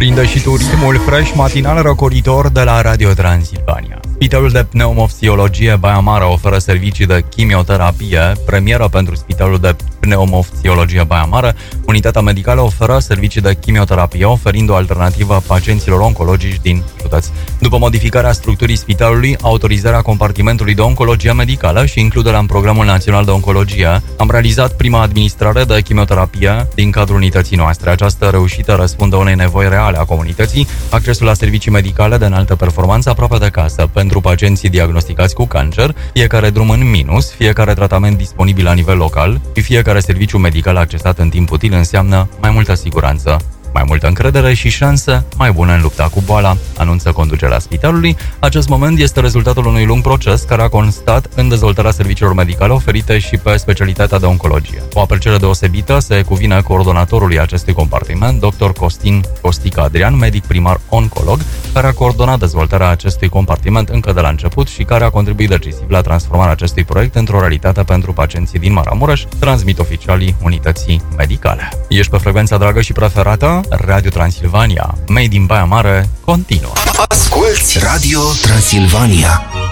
Prinde și tu ritmul fresh matinal răcoritor de la Radio Transilvania. Spitalul de pneumoftiologie Baia Mare oferă servicii de chimioterapie, premieră pentru Spitalul de pneumoftiologie Baia Mare. Unitatea medicală oferă servicii de chimioterapie, oferind o alternativă pacienților oncologici din județ. După modificarea structurii spitalului, autorizarea compartimentului de oncologie medicală și includerea în Programul Național de Oncologie, am realizat prima administrare de chimioterapie din cadrul unității noastre. Această reușită răspunde unei nevoi reale a comunității, accesul la servicii medicale de înaltă performanță aproape de casă pentru pacienții diagnosticați cu cancer, fiecare drum în minus, fiecare tratament disponibil la nivel local și fiecare serviciu medical accesat în timp util înseamnă mai multă siguranță, mai multă încredere și șanse mai bune în lupta cu boala, anunță conducerea spitalului. Acest moment este rezultatul unui lung proces care a constat în dezvoltarea serviciilor medicale oferite și pe specialitatea de oncologie. O apreciere deosebită se cuvine coordonatorului acestui compartiment, dr. Costin Costică Adrian, medic primar oncolog, care a coordonat dezvoltarea acestui compartiment încă de la început și care a contribuit decisiv la transformarea acestui proiect într-o realitate pentru pacienții din Maramureș, transmit oficialii unității medicale. Ești pe frecvența dragă și preferată? Radio Transilvania, Made in Baia Mare, continuă. Asculți Radio Transilvania.